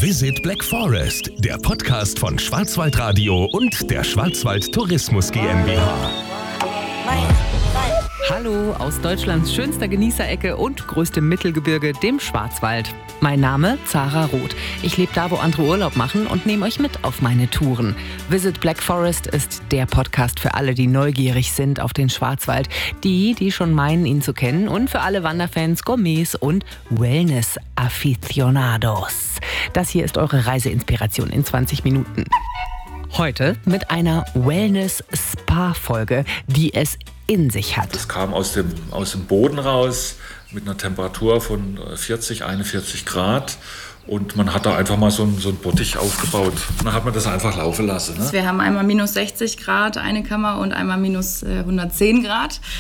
Visit Black Forest, der Podcast von Schwarzwaldradio und der Schwarzwald Tourismus GmbH. Hallo aus Deutschlands schönster Genießerecke und größtem Mittelgebirge, dem Schwarzwald. Mein Name Zara Roth. Ich lebe da, wo andere Urlaub machen und nehme euch mit auf meine Touren. Visit Black Forest ist der Podcast für alle, die neugierig sind auf den Schwarzwald. Die schon meinen, ihn zu kennen, und für alle Wanderfans, Gourmets und Wellness-Aficionados. Das hier ist eure Reiseinspiration in 20 Minuten. Heute mit einer Wellness-Spa-Folge, die es in sich hat. Das kam aus dem Boden raus mit einer Temperatur von 40, 41 Grad. Und man hat da einfach mal so einen Bottich aufgebaut. Und dann hat man das einfach laufen lassen. Ne? Wir haben einmal minus 60 Grad eine Kammer und einmal minus 110 Grad.